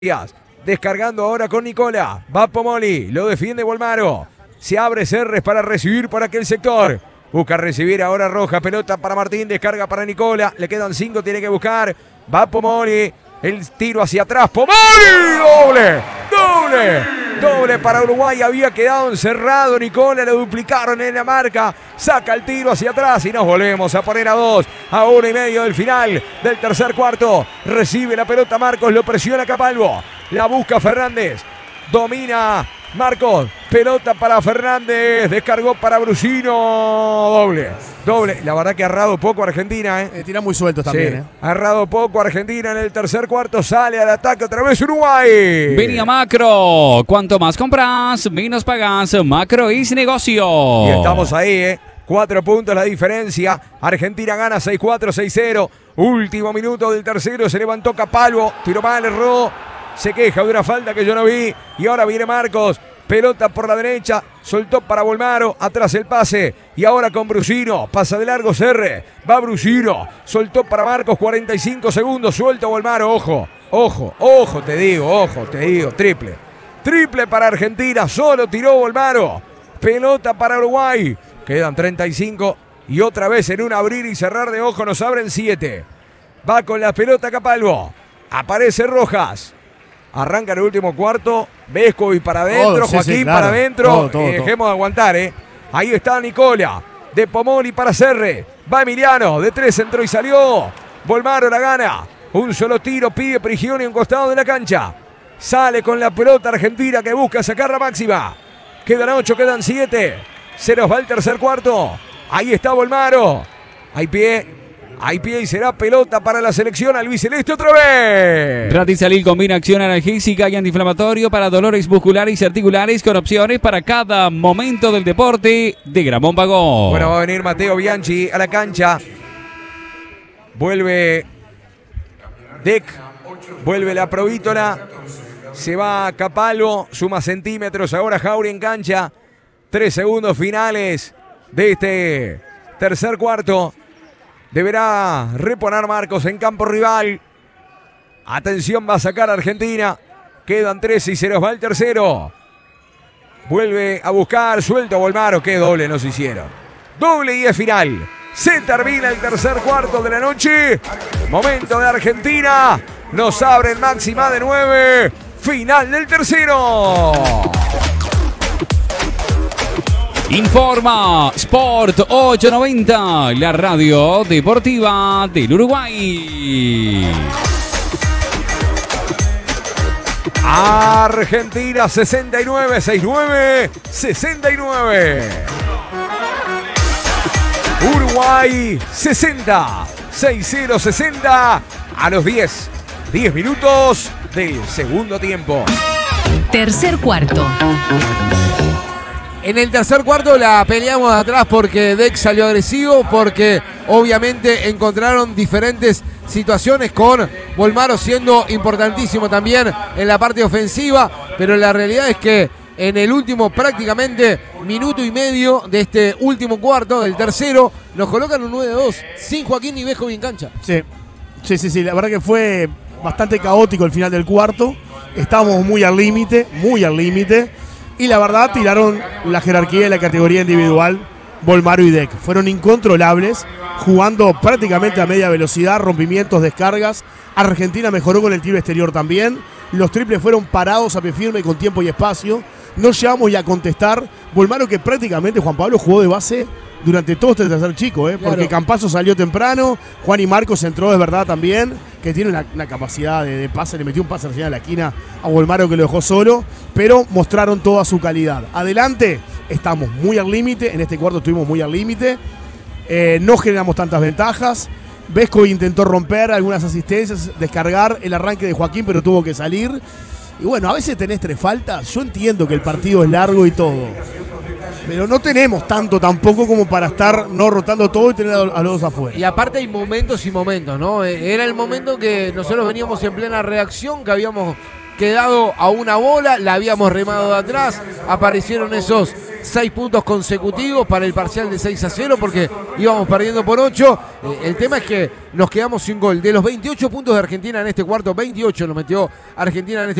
Descargando ahora con Nicola. Va Pomoli. Lo defiende Bolmaro. Se abre Serres para recibir por aquel sector. Busca recibir ahora Roja. Pelota para Martín. Descarga para Nicola. Le quedan 5. Tiene que buscar. Va Pomoli. El tiro hacia atrás. Pomoli. Doble para Uruguay. Había quedado encerrado Nicola. Lo duplicaron en la marca. Saca el tiro hacia atrás y nos volvemos a poner a 2. A 1:30 del final del tercer cuarto. Recibe la pelota Marcos. Lo presiona Capalvo. La busca Fernández. Domina Marcos. Pelota para Fernández. Descargó para Brusino. Doble. La verdad que ha errado poco Argentina. Tira muy sueltos también. Sí. Ha errado poco Argentina en el tercer cuarto. Sale al ataque otra vez Uruguay. Venía Macro. Cuanto más compras, menos pagas. Macro es negocio. Y estamos ahí, 4 puntos la diferencia. Argentina gana 6-4, 6-0. Último minuto del tercero. Se levantó Capalvo. Tiró mal, erró. Se queja de una falta que yo no vi. Y ahora viene Marcos. Pelota por la derecha. Soltó para Bolmaro. Atrás el pase. Y ahora con Brusino. Pasa de largo Serre. Va Brusino. Soltó para Marcos. 45 segundos. Suelto Bolmaro. Ojo, te digo. Triple para Argentina. Solo tiró Bolmaro. Pelota para Uruguay. Quedan 35. Y otra vez en un abrir y cerrar de ojos nos abren 7. Va con la pelota Capalvo. Aparece Rojas. Arranca el último cuarto. Vescovi para adentro. Joaquín para adentro. Dejemos de aguantar, Ahí está Nicola. De Pomoli para Serre. Va Emiliano. De 3 entró y salió. Bolmaro la gana. Un solo tiro. Pide Prigioni a un costado de la cancha. Sale con la pelota Argentina que busca sacar la máxima. Quedan 8, quedan 7. Se nos va el tercer cuarto. Ahí está Bolmaro. Hay pie y será pelota para la selección albiceleste otra vez. Ratisalil combina acción analgésica y antiinflamatorio para dolores musculares y articulares con opciones para cada momento del deporte de Gramón Pagó. Bueno, va a venir Mateo Bianchi a la cancha. Vuelve Deck. Vuelve la Provítola. Se va Capalvo. Suma centímetros. Ahora Jauri en cancha. 3 segundos finales de este tercer cuarto. Deberá reponer Marcos en campo rival. Atención, va a sacar Argentina. Quedan 13 y se nos va el tercero. Vuelve a buscar. Suelto Bolmaro. Qué doble nos hicieron. Doble y es final. Se termina el tercer cuarto de la noche. Momento de Argentina. Nos abren máxima de 9. Final del tercero. Informa Sport 890, la radio deportiva del Uruguay. Argentina 69, 69, 69. Uruguay 60, 60, 60 a los 10 minutos del segundo tiempo. Tercer cuarto. En el tercer cuarto la peleamos de atrás porque Deck salió agresivo, porque obviamente encontraron diferentes situaciones con Bolmaro siendo importantísimo también en la parte ofensiva, pero la realidad es que en el último prácticamente minuto y medio de este último cuarto, del tercero, nos colocan un 9-2 sin Joaquín ni Vescovi en cancha. Sí, la verdad que fue bastante caótico el final del cuarto, estábamos muy al límite. Y la verdad tiraron la jerarquía y la categoría individual Bolmaro y Deck. Fueron incontrolables, jugando prácticamente a media velocidad, rompimientos, descargas. Argentina mejoró con el tiro exterior también. Los triples fueron parados a pie firme con tiempo y espacio. No llegamos ya a contestar. Bolmaro que prácticamente, Juan Pablo, jugó de base durante todo este tercer chico, porque Campazzo salió temprano, Juan y Marcos entró, es verdad también, que tiene una capacidad de pase, le metió un pase recién a la esquina a Bolmaro que lo dejó solo, pero mostraron toda su calidad. Adelante, estamos muy al límite, en este cuarto estuvimos muy al límite, no generamos tantas ventajas. Vescovi intentó romper algunas asistencias, descargar el arranque de Joaquín, pero tuvo que salir. Y bueno, a veces tenés 3 faltas, yo entiendo que el partido es largo y todo, pero no tenemos tanto tampoco como para estar no rotando todo y tener a los dos afuera. Y aparte hay momentos y momentos, ¿no? Era el momento que nosotros veníamos en plena reacción, que habíamos quedado a una bola, la habíamos remado de atrás, aparecieron esos 6 puntos consecutivos para el parcial de 6-0 porque íbamos perdiendo por 8. El tema es que nos quedamos sin gol. De los 28 puntos de Argentina en este cuarto, 28 lo metió Argentina en este